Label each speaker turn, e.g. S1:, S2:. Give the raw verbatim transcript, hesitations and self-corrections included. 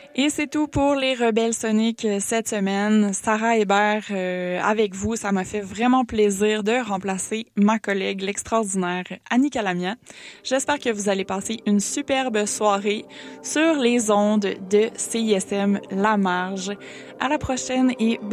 S1: Et c'est tout pour les Rebelles Soniques cette semaine. Sarah Hébert euh, avec vous. Ça m'a fait vraiment plaisir de remplacer ma collègue, l'extraordinaire Annie Calamia. J'espère que vous allez passer une superbe soirée sur les ondes de C I S M La Marge. À la prochaine et